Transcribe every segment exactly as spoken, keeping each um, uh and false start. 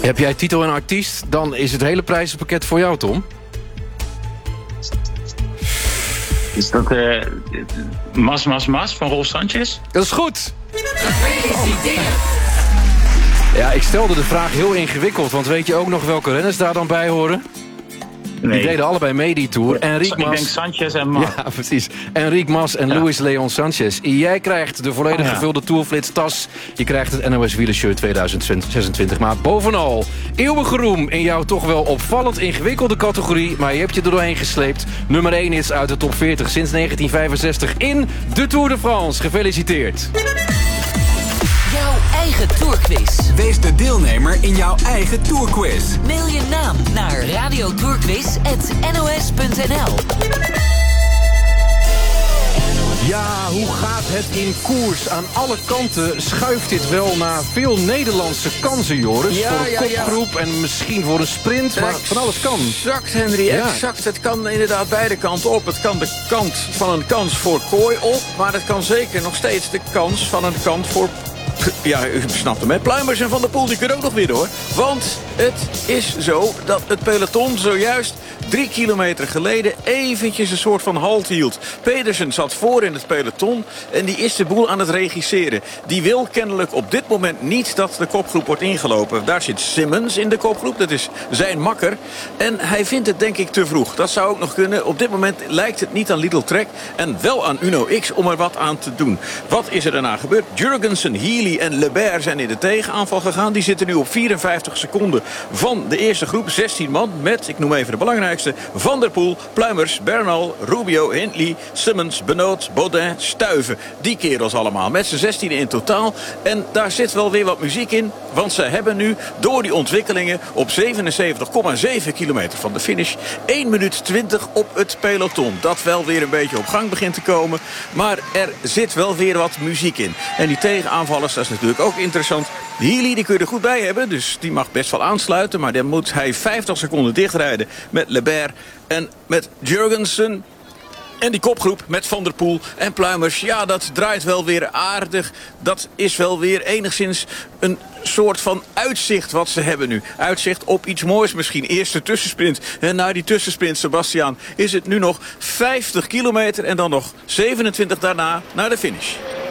Heb jij titel en artiest, dan is het hele prijzenpakket voor jou, Tom. Is dat uh, Mas Mas Mas van Rolf Sanchez? Dat is goed! Ja, ik stelde de vraag heel ingewikkeld, want weet je ook nog welke renners daar dan bij horen? Nee. Die deden allebei mee die Tour. Enric Ik Mas... denk Sanchez en Mas. Ja, precies. Enric Mas en ja. Luis Leon Sanchez. Jij krijgt de volledig oh, ja. gevulde Tourflits tas. Je krijgt het N O S Wielershirt tweeduizend zesentwintig. Maar bovenal, eeuwige roem in jouw toch wel opvallend ingewikkelde categorie. Maar je hebt je er doorheen gesleept. Nummer één is uit de top veertig sinds negentien vijfenzestig in de Tour de France. Gefeliciteerd. Jouw eigen Tourquiz. Wees de deelnemer in jouw eigen Tourquiz. Mail je naam naar radiotourquiz at n o s punt n l. Ja, hoe gaat het in koers? Aan alle kanten schuift dit wel naar veel Nederlandse kansen, Joris. Ja, voor een ja, kopgroep ja. en misschien voor een sprint, maar van alles kan. Exact, Henry, ja. exact. Het kan inderdaad beide kanten op. Het kan de kant van een kans voor Kooi op, maar het kan zeker nog steeds de kans van een kant voor... Ja, u snapt hem, hè? Pluimers en Van der Poel, die kunnen ook nog winnen, hoor. Want het is zo dat het peloton zojuist drie kilometer geleden eventjes een soort van halt hield. Pedersen zat voor in het peloton en die is de boel aan het regisseren. Die wil kennelijk op dit moment niet dat de kopgroep wordt ingelopen. Daar zit Simmons in de kopgroep, dat is zijn makker. En hij vindt het denk ik te vroeg. Dat zou ook nog kunnen. Op dit moment lijkt het niet aan Lidl Trek en wel aan Uno X om er wat aan te doen. Wat is er daarna gebeurd? Jurgensen, Healy en Lebert zijn in de tegenaanval gegaan. Die zitten nu op vierenvijftig seconden van de eerste groep. zestien man met, ik noem even de belangrijkste... Van der Poel, Pluimers, Bernal, Rubio, Hindley, Simmons, Benoot, Baudin, Stuyven. Die kerels allemaal, met z'n zestien in totaal. En daar zit wel weer wat muziek in. Want ze hebben nu door die ontwikkelingen op zevenenzeventig komma zeven kilometer van de finish... één minuut twintig op het peloton. Dat wel weer een beetje op gang begint te komen. Maar er zit wel weer wat muziek in. En die tegenaanvallers, dat is natuurlijk ook interessant. Healy, die kun je er goed bij hebben, dus die mag best wel aansluiten. Maar dan moet hij vijftig seconden dichtrijden met Lebert en met Jurgensen. En die kopgroep met Van der Poel en Pluimers, ja, dat draait wel weer aardig. Dat is wel weer enigszins een soort van uitzicht wat ze hebben nu. Uitzicht op iets moois misschien. Eerste tussensprint. En na die tussensprint, Sebastiaan, is het nu nog vijftig kilometer... en dan nog zevenentwintig daarna naar de finish.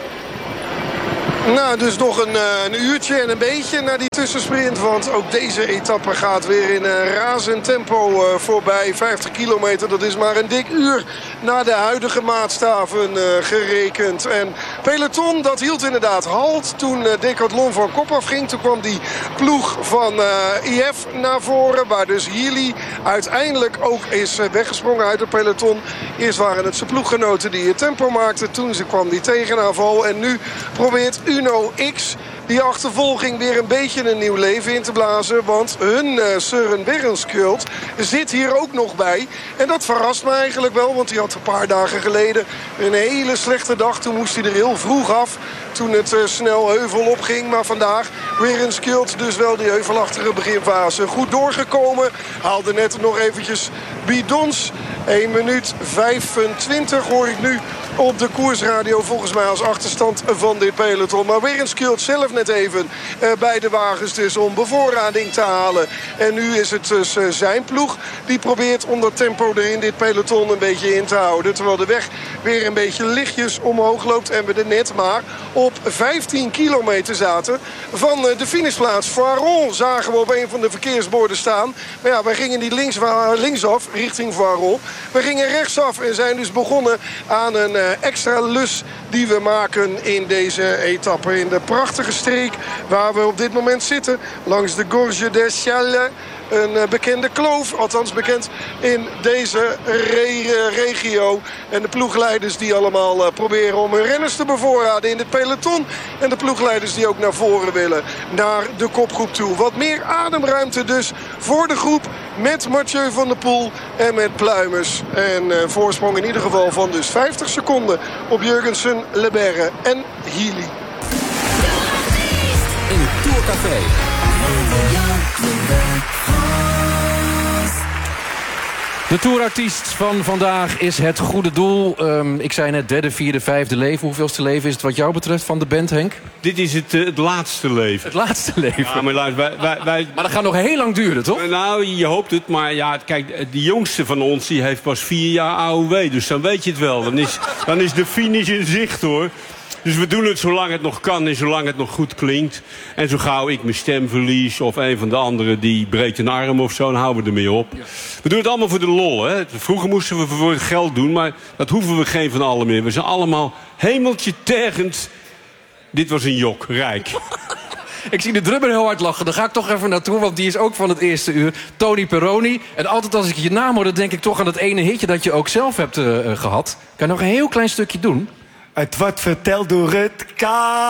Nou, dus nog een, een uurtje en een beetje naar die tussensprint. Want ook deze etappe gaat weer in een razend tempo uh, voorbij. vijftig kilometer, dat is maar een dik uur naar de huidige maatstaven uh, gerekend. En peloton, dat hield inderdaad halt toen uh, Decathlon van kop afging. Toen kwam die ploeg van uh, I F naar voren. Waar dus Healy uiteindelijk ook is uh, weggesprongen uit het peloton. Eerst waren het zijn ploeggenoten die het tempo maakten. Toen ze kwam die tegenaanval. En nu probeert Uno X die achtervolging weer een beetje een nieuw leven in te blazen. Want hun uh, Søren Berenskult zit hier ook nog bij. En dat verrast me eigenlijk wel. Want hij had een paar dagen geleden een hele slechte dag. Toen moest hij er heel vroeg af. Toen het uh, snel heuvel opging. Maar vandaag Berenskult dus wel die heuvelachtige beginfase goed doorgekomen. Haalde net nog eventjes bidons. één minuut vijfentwintig hoor ik nu op de koersradio, volgens mij als achterstand van dit peloton. Maar Berenskult zelf net even uh, bij de wagens dus om bevoorrading te halen. En nu is het dus uh, zijn ploeg die probeert om dat tempo er in dit peloton een beetje in te houden. Terwijl de weg weer een beetje lichtjes omhoog loopt. En we er net maar op vijftien kilometer zaten van uh, de finishplaats. Voiron zagen we op een van de verkeersborden staan. Maar ja, wij gingen niet links, linksaf richting Voiron. We gingen rechtsaf en zijn dus begonnen aan een uh, extra lus die we maken in deze etappe. In de prachtige streek waar we op dit moment zitten. Langs de Gorge des Chalets. Een uh, bekende kloof, althans bekend in deze re- regio. En de ploegleiders die allemaal uh, proberen om hun renners te bevoorraden in het peloton. En de ploegleiders die ook naar voren willen, naar de kopgroep toe. Wat meer ademruimte dus voor de groep met Mathieu van der Poel en met Pluimers. En uh, voorsprong in ieder geval van dus vijftig seconden op Jurgensen, Lebert en Healy. In het Tourcafé. De tourartiest van vandaag is Het Goede Doel. Um, ik zei net derde, vierde, vijfde leven. Hoeveelste leven is het wat jou betreft van de band, Henk? Dit is het, uh, het laatste leven. Het laatste leven? Ja, maar, luister, wij, wij, wij... maar dat gaat nog heel lang duren, toch? Nou, je hoopt het. Maar ja, kijk, de jongste van ons die heeft pas vier jaar A O W. Dus dan weet je het wel. Dan is, dan is de finish in zicht, hoor. Dus we doen het zolang het nog kan en zolang het nog goed klinkt. En zo gauw ik mijn stem verlies of een van de anderen die breekt een arm of zo, dan houden we ermee op. Ja. We doen het allemaal voor de lol, hè. Vroeger moesten we voor het geld doen, maar dat hoeven we geen van allen meer. We zijn allemaal hemeltje tergend. Dit was een jok, rijk. Ik zie de drummer heel hard lachen. Daar ga ik toch even naartoe, want die is ook van het eerste uur. Tony Peroni. En altijd als ik je naam hoor, dan denk ik toch aan dat ene hitje dat je ook zelf hebt uh, uh, gehad. Kan je nog een heel klein stukje doen? Het wordt verteld door het K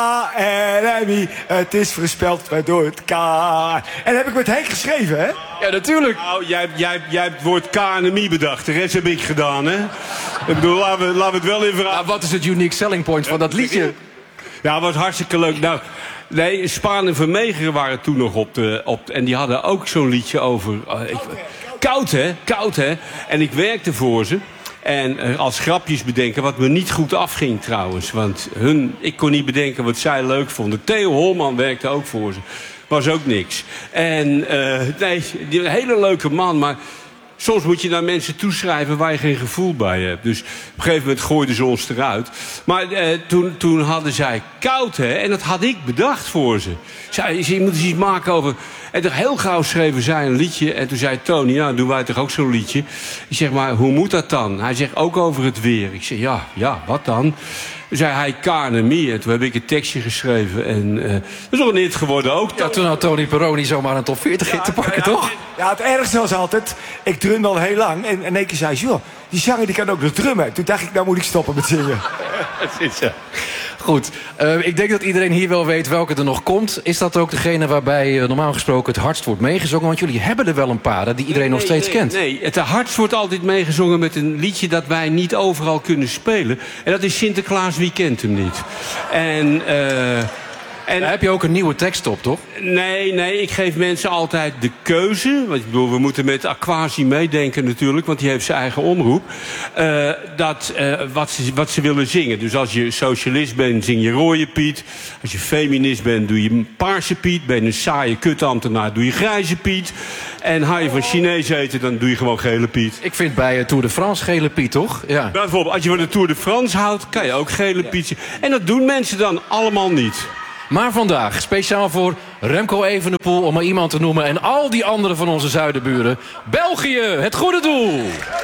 N M I. Het is voorspeld door het K. En dat heb ik met Henk geschreven, hè? Ja, natuurlijk. Nou, jij, jij, jij hebt het woord K N M I bedacht. De rest heb ik gedaan, hè? Ik bedoel, laten we, laten we het wel even... Nou, wat is het unique selling point van dat liedje? Ja, het was hartstikke leuk. Nou, nee, Spaan en Vermeegeren waren toen nog op de... Op, en die hadden ook zo'n liedje over... Uh, ik, koud, hè? Koud, hè? En ik werkte voor ze. En uh, als grapjes bedenken, wat me niet goed afging trouwens. Want hun, ik kon niet bedenken wat zij leuk vonden. Theo Holman werkte ook voor ze. Was ook niks. En uh, nee, een hele leuke man, maar... Soms moet je naar mensen toeschrijven waar je geen gevoel bij hebt. Dus op een gegeven moment gooiden ze ons eruit. Maar eh, toen, toen hadden zij koud, hè. En dat had ik bedacht voor ze. Zij, je moet eens iets maken over... En toch heel gauw schreven zij een liedje. En toen zei Tony, nou, doen wij toch ook zo'n liedje. Ik zeg, maar hoe moet dat dan? Hij zegt, ook over het weer. Ik zeg, ja, ja, wat dan? Toen zei hij K N M I. En toen heb ik een tekstje geschreven. En uh, dat is nog een hit geworden ook. Ja, toen had Tony Peroni zomaar een top veertig hit te pakken, ja, toch? Ja, het ergste was altijd... Ik drumde al heel lang. En in één keer zei ze, joh, die zanger die kan ook nog drummen. Toen dacht ik, nou moet ik stoppen met zingen. Dat is ja. Goed, uh, ik denk dat iedereen hier wel weet welke er nog komt. Is dat ook degene waarbij uh, normaal gesproken het hardst wordt meegezongen? Want jullie hebben er wel een paar, hè, die iedereen nee, nog steeds nee, kent. Nee, het hardst wordt altijd meegezongen met een liedje dat wij niet overal kunnen spelen. En dat is Sinterklaas, wie kent hem niet? En... Uh, En daar heb je ook een nieuwe tekst op, toch? Nee, nee, ik geef mensen altijd de keuze. Want ik bedoel, we moeten met Aquasi meedenken natuurlijk, want die heeft zijn eigen omroep. Uh, dat, uh, wat, ze, wat ze willen zingen. Dus als je socialist bent, zing je rode Piet. Als je feminist bent, doe je paarse Piet. Ben je een saaie kutambtenaar, doe je grijze Piet. En hou je van Chinees eten, dan doe je gewoon gele Piet. Ik vind bij uh, Tour de France gele Piet, toch? Ja. Bijvoorbeeld, als je van de Tour de France houdt, kan je ook gele Piet zien. En dat doen mensen dan allemaal niet. Maar vandaag, speciaal voor Remco Evenepoel, om maar iemand te noemen... en al die anderen van onze zuidenburen, België, Het Goede Doel.